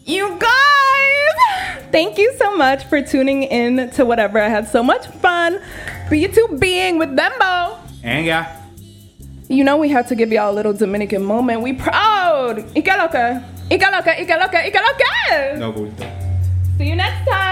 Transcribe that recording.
You guys, thank you so much for tuning in to whatever. I had so much fun. B2 being with Dembo. And yeah. You know we had to give y'all a little Dominican moment. We proud. Ika loca. Ika loca, Ika loca, Ika loca. No gusto. See you next time.